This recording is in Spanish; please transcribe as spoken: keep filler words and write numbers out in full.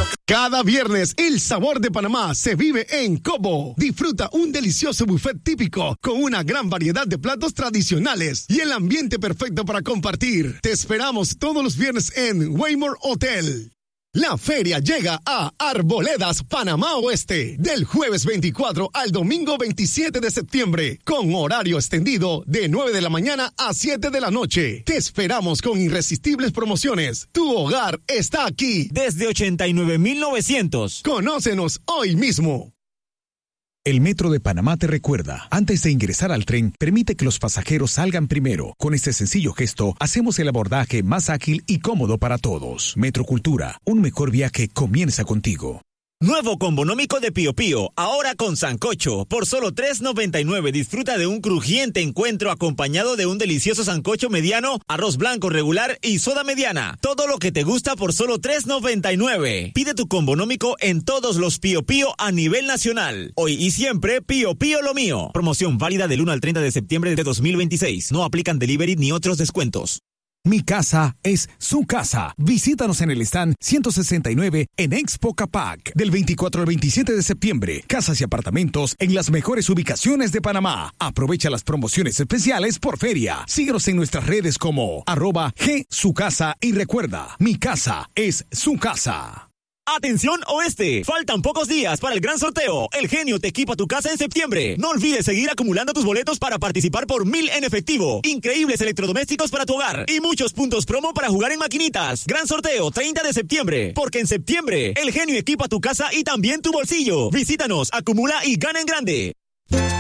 Cada viernes, el sabor de Panamá se vive en Cobo. Disfruta un delicioso buffet típico con una gran variedad de platos tradicionales y el ambiente perfecto para compartir. Te esperamos todos los viernes en Waymore Hotel. La feria llega a Arboledas, Panamá Oeste, del jueves veinticuatro al domingo veintisiete de septiembre, con horario extendido de nueve de la mañana a siete de la noche. Te esperamos con irresistibles promociones. Tu hogar está aquí. Desde ochenta y nueve mil novecientos. Conócenos hoy mismo. El Metro de Panamá te recuerda, antes de ingresar al tren, permite que los pasajeros salgan primero. Con este sencillo gesto, hacemos el abordaje más ágil y cómodo para todos. Metrocultura, un mejor viaje comienza contigo. Nuevo combonómico de Pío Pío, ahora con sancocho. Por solo tres noventa y nueve disfruta de un crujiente encuentro acompañado de un delicioso sancocho mediano, arroz blanco regular y soda mediana. Todo lo que te gusta por solo tres noventa y nueve. Pide tu combonómico en todos los Pío Pío a nivel nacional. Hoy y siempre, Pío Pío lo mío. Promoción válida del uno al treinta de septiembre de dos mil veintiséis. No aplican delivery ni otros descuentos. Mi casa es su casa. Visítanos en el stand ciento sesenta y nueve en Expo Capac. Del veinticuatro al veintisiete de septiembre. Casas y apartamentos en las mejores ubicaciones de Panamá. Aprovecha las promociones especiales por feria. Síguenos en nuestras redes como arroba G su casa y recuerda, mi casa es su casa. ¡Atención Oeste! Faltan pocos días para el gran sorteo. El Genio te equipa tu casa en septiembre. No olvides seguir acumulando tus boletos para participar por mil en efectivo. Increíbles electrodomésticos para tu hogar. Y muchos puntos promo para jugar en maquinitas. Gran sorteo treinta de septiembre. Porque en septiembre, el Genio equipa tu casa y también tu bolsillo. Visítanos, acumula y gana en grande.